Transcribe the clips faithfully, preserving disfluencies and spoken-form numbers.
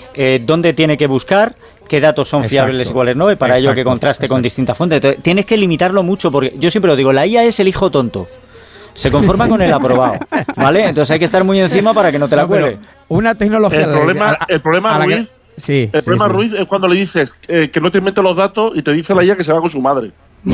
eh, dónde tiene que buscar, qué datos son fiables y cuáles no, y para exacto, ello que contraste exacto. con distintas fuentes. Entonces, tienes que limitarlo mucho, porque yo siempre lo digo, la I A es el hijo tonto. Se conforma con el aprobado, ¿vale? Entonces hay que estar muy encima para que no te la no, cuele. Una tecnología... El problema, a, el problema a Ruiz, que, sí, el sí, problema sí. Ruiz es cuando le dices eh, que no te inventes los datos y te dice la I A que se va con su madre. No,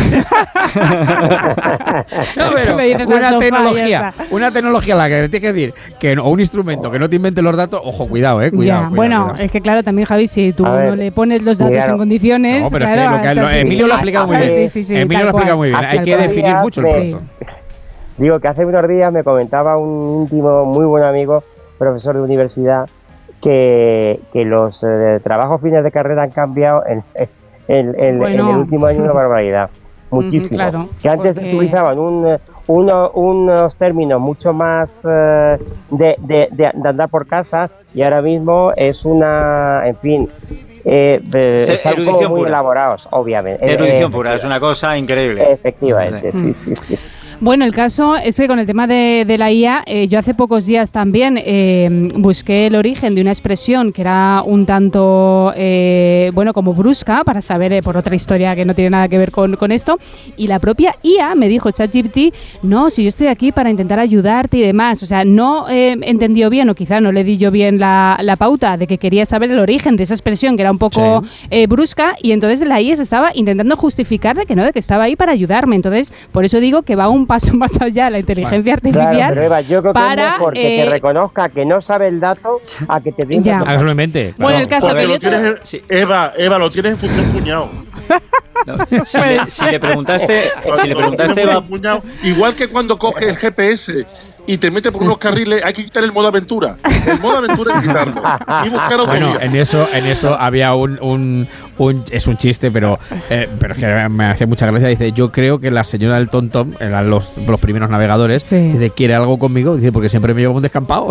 pero una tecnología, una tecnología a la que te tienes que decir que no, o un instrumento que no te invente los datos, ojo, cuidado, eh, cuidado. Ya, cuidado bueno, cuidado. Es que claro, también Javi, si tú ver, no le pones los datos claro. en condiciones, no, pero claro, es que lo que, lo, Emilio lo ha explicado muy bien. Sí, sí, sí, Emilio lo ha explicado muy bien. Hay que definir mucho el dato. Digo que hace unos días me comentaba un íntimo, muy buen amigo, profesor de universidad, que, que los eh, trabajos fines de carrera han cambiado en, en, en, bueno. en el último año una barbaridad. Muchísimo. Mm, claro, que antes porque... utilizaban un, uno, unos términos mucho más uh, de, de, de, de andar por casa y ahora mismo es una, en fin, eh, eh, están como muy pura. elaborados, obviamente. Erudición eh, pura, es una cosa increíble. Efectivamente, sí, sí, sí. sí. Bueno, el caso es que con el tema de, de la I A, eh, yo hace pocos días también eh, busqué el origen de una expresión que era un tanto, eh, bueno, como brusca, para saber eh, por otra historia que no tiene nada que ver con, con esto, y la propia I A me dijo, ChatGPT, no, si yo estoy aquí para intentar ayudarte y demás, o sea, no eh, entendió bien, o quizá no le di yo bien la, la pauta de que quería saber el origen de esa expresión que era un poco sí. eh, brusca, y entonces la I A se estaba intentando justificar de que no, de que estaba ahí para ayudarme, entonces por eso digo que va un paso más allá la inteligencia bueno, artificial. Claro, pero Eva, yo creo para, que es mejor que eh, te reconozca que no sabe el dato a que te diga. Hágasmente. Claro. Bueno, el caso Porque que lo yo tienes en, sí. Eva, Eva, lo tienes en función puñado. No, si, le, si le preguntaste, si le preguntaste Eva, puñado, igual que cuando coges el G P S y te metes por unos carriles, hay que quitar el modo aventura. El modo aventura es quitarlo. Y buscar otro bueno, día. en eso, en eso había un, un, un es un chiste, pero, eh, pero es que me hace mucha gracia. Dice, yo creo que la señora del TomTom, eran los, los primeros navegadores, sí. dice, ¿quiere algo conmigo? Dice, porque siempre me llevo un descampado.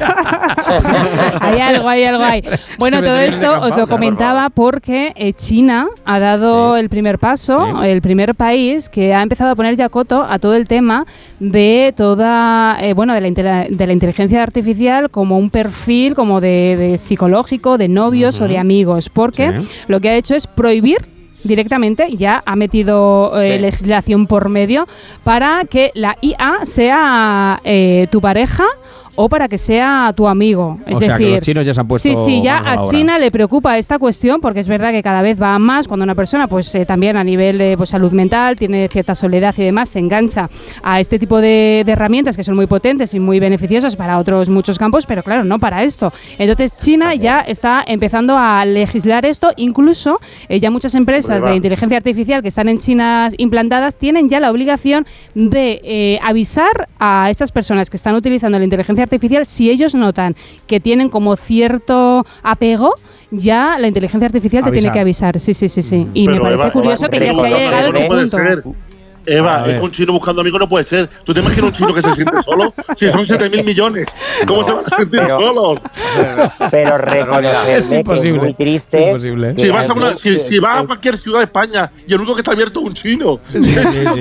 hay algo, hay algo, hay. Bueno, todo esto os lo comentaba porque eh, China ha dado sí. el primer paso, sí. el primer país que ha empezado a poner ya coto a todo el tema de toda Eh, bueno, de la, de la inteligencia artificial como un perfil como de, de psicológico, de novios uh-huh. o de amigos, porque sí. lo que ha hecho es prohibir directamente, ya ha metido eh, sí. legislación por medio para que la I A sea eh, tu pareja o para que sea tu amigo. Es o decir, sea, que los chinos ya se han puesto sí, sí, ya a, a China le preocupa esta cuestión porque es verdad que cada vez va más cuando una persona, pues eh, también a nivel de pues, salud mental, tiene cierta soledad y demás, se engancha a este tipo de, de herramientas que son muy potentes y muy beneficiosas para otros muchos campos, pero claro, no para esto. Entonces China ya está empezando a legislar esto, incluso eh, ya muchas empresas de inteligencia artificial que están en China implantadas tienen ya la obligación de eh, avisar a estas personas que están utilizando la inteligencia artificial si ellos notan que tienen como cierto apego, ya la inteligencia artificial te avisar. tiene que avisar. Sí, sí, sí, sí. Y pero me parece Eva, curioso Eva, que ya se haya llegado a este punto. Ser. Eva, es que un chino buscando amigos no puede ser. ¿Tú te imaginas un chino que se siente solo? Si son siete mil millones, ¿cómo no. se van a sentir pero, solos? Pero reconocerme es imposible, que es muy triste. Es imposible. Si vas, a una, si, si vas a cualquier ciudad de España y el único que está abierto es un chino. Sí, sí, sí,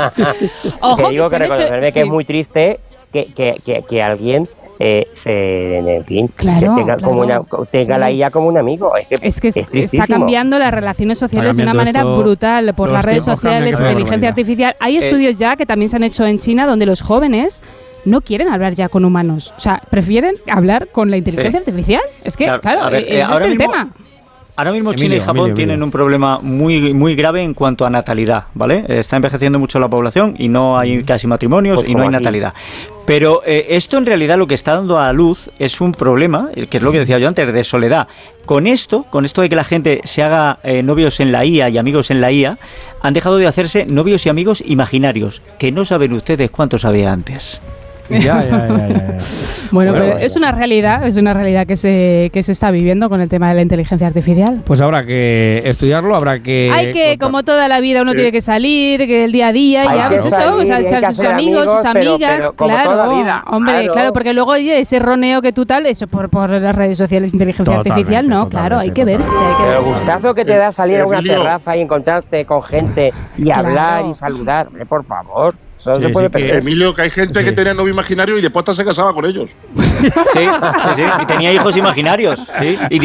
sí. Ojo, te digo que, que reconocerme hecho, que sí. es muy triste que, que, que, que alguien... Eh, se, en fin, claro, que tenga, claro, como una, tenga sí. la I A como un amigo. Es que, es que es está cambiando las relaciones sociales de una manera esto, brutal por las redes sociales, inteligencia artificial. Hay eh, estudios ya que también se han hecho en China donde los jóvenes no quieren hablar ya con humanos. O sea, prefieren hablar con la inteligencia sí. artificial. Es que, claro, claro ver, ese eh, es el mismo, tema. Ahora mismo Emilio, China y Japón Emilio, tienen Emilio. un problema muy muy grave en cuanto a natalidad, ¿vale? Está envejeciendo mucho la población y no hay casi matrimonios pues y no hay aquí. natalidad. Pero eh, esto en realidad lo que está dando a luz es un problema, que es lo que decía yo antes, de soledad. Con esto, con esto de que la gente se haga eh, novios en la I A y amigos en la I A, han dejado de hacerse novios y amigos imaginarios, que no saben ustedes cuántos había antes. Ya, ya, ya, ya, ya. Bueno, bueno, pero bueno. es una realidad, es una realidad que se que se está viviendo con el tema de la inteligencia artificial. Pues habrá que estudiarlo, habrá que... Hay que, como toda la vida, uno sí. tiene que salir, que el día a día, y ya ves eso, o sea, echar sus amigos, amigos, sus amigas, pero, pero claro, vida, hombre, claro. claro, porque luego oye, ese roneo que tú tal, eso por, por las redes sociales, inteligencia totalmente, artificial, no, claro, hay que verse. Hay que pero el gustazo que te da salir a una terraza y encontrarte con gente y claro. hablar y saludar, por favor. Sí, se puede sí, que Emilio, que hay gente sí. que tenía novio imaginario y después hasta se casaba con ellos. Sí, sí, sí, y tenía hijos imaginarios. Sí, y